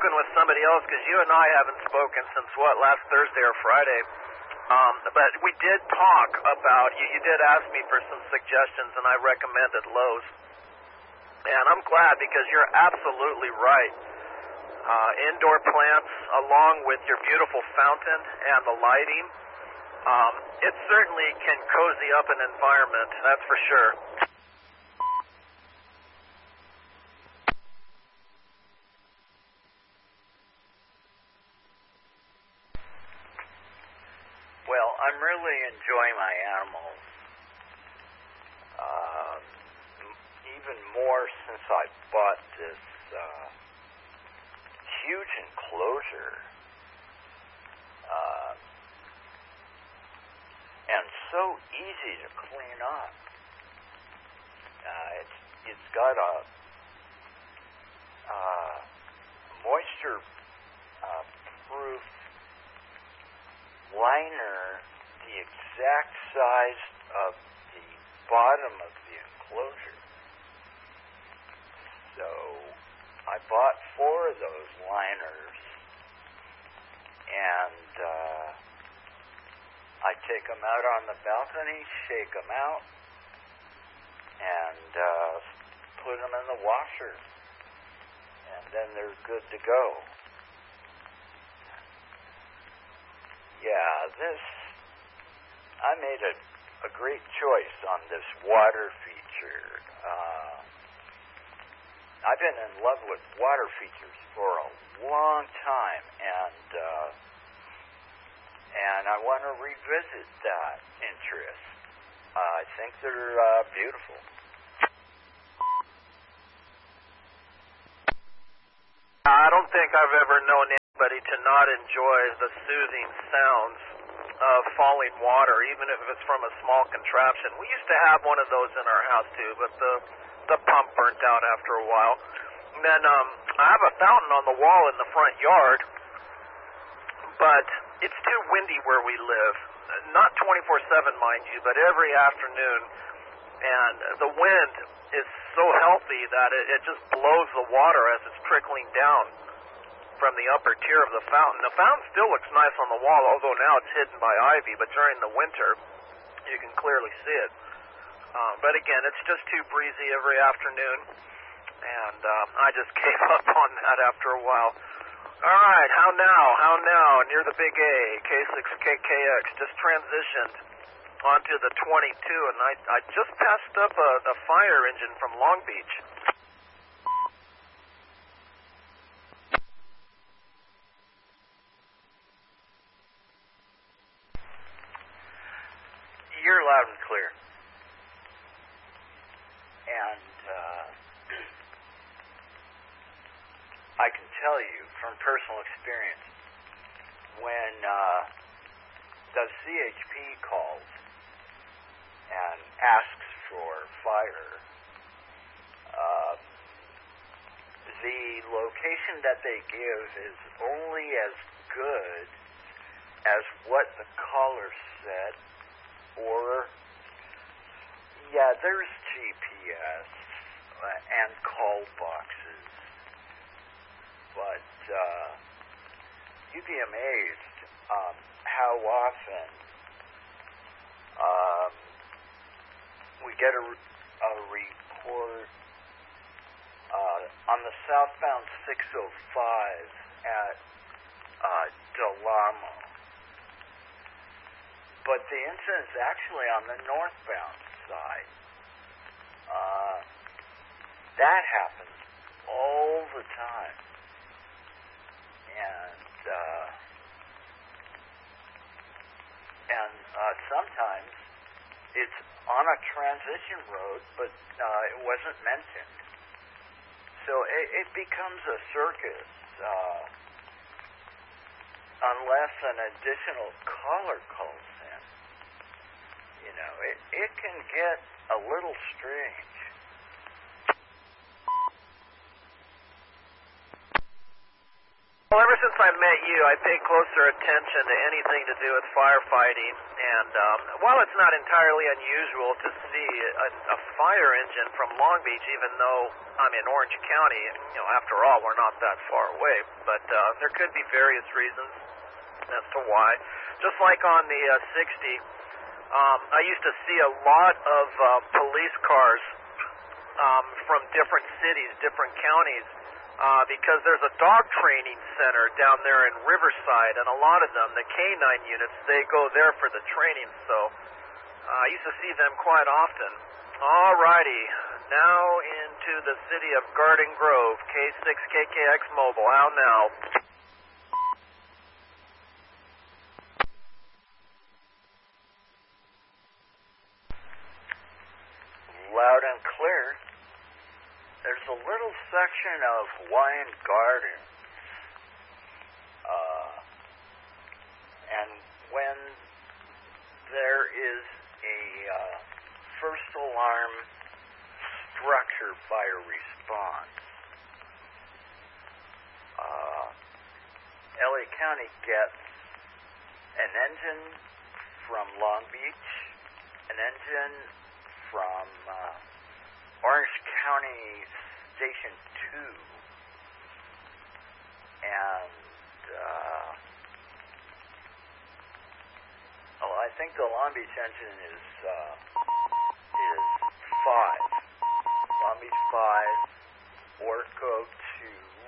spoken with somebody else, because you and I haven't spoken since, last Thursday or Friday. But we did talk about, you did ask me for some suggestions, and I recommended Lowe's. And I'm glad, because you're absolutely right. Indoor plants, along with your beautiful fountain and the lighting, it certainly can cozy up an environment, that's for sure. Well, I'm really enjoying my animals, even more since I bought this huge enclosure, and so easy to clean up. It's got a moisture proof liner the exact size of the bottom of the enclosure. So I bought 4 of those liners, and I take them out on the balcony, shake them out, and put them in the washer, and then they're good to go. Yeah, I made a great choice on this water feature. I've been in love with water features for a long time, and I want to revisit that interest. I think they're beautiful. I don't think I've ever known anybody to not enjoy the soothing sounds of falling water, even if it's from a small contraption. We used to have one of those in our house too, but the pump burnt out after a while. And then I have a fountain on the wall in the front yard, but it's too windy where we live. Not 24/7, mind you, but every afternoon. And the wind is so healthy that it just blows the water as it's trickling down from the upper tier of the fountain. The fountain still looks nice on the wall, although now it's hidden by ivy, but during the winter, you can clearly see it. But again, it's just too breezy every afternoon, and I just gave up on that after a while. All right, how now? Near the Big A, K6KKX, just transitioned onto the 22, and I just passed up a fire engine from Long Beach. You're loud and clear. And I can tell you from personal experience, when the CHP calls and asks for fire, the location that they give is only as good as what the caller said, or, yeah, there's GPS and call boxes, but you'd be amazed how often we get a report on the southbound 605 at Del Amo. But the incident's actually on the northbound side. That happens all the time. And sometimes it's on a transition road, but it wasn't mentioned. So it becomes a circus unless an additional caller calls in. You know, it can get a little strange. Well, ever since since I met you, I pay closer attention to anything to do with firefighting, and while it's not entirely unusual to see a fire engine from Long Beach, even though I'm in Orange County, after all, we're not that far away, but there could be various reasons as to why. Just like on the 60, I used to see a lot of police cars from different cities, different counties, because there's a dog training center down there in Riverside, and a lot of them, the K9 units, they go there for the training, so I used to see them quite often. All righty, now into the city of Garden Grove, K6KKX Mobile, out now. Loud and clear. There's a little section of Hawaiian Gardens, and when there is a first alarm structure fire response, LA County gets an engine from Long Beach, an engine from Orange County Station 2, and I think the Long Beach engine is 5. Long Beach 5, Orco 2,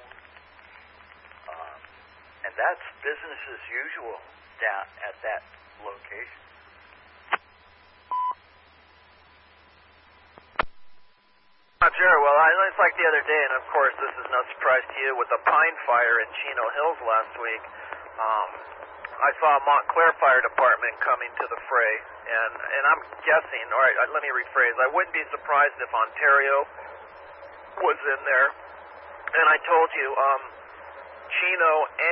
and that's business as usual down at that location. Sure. Well, it's like the other day, and of course this is no surprise to you, with the Pine Fire in Chino Hills last week. I saw Montclair Fire Department coming to the fray, and I'm guessing, all right, let me rephrase, I wouldn't be surprised if Ontario was in there. And I told you, Chino